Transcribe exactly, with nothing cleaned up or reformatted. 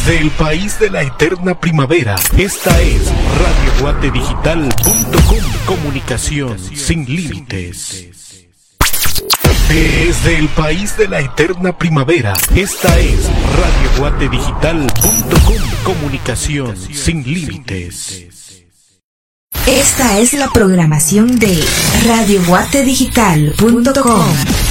Desde el país de la eterna primavera, esta es radio guate digital punto com, comunicación sin límites. Desde el país de la eterna primavera, esta es radio guate digital punto com, comunicación sin límites. Esta es la programación de radio guate digital punto com.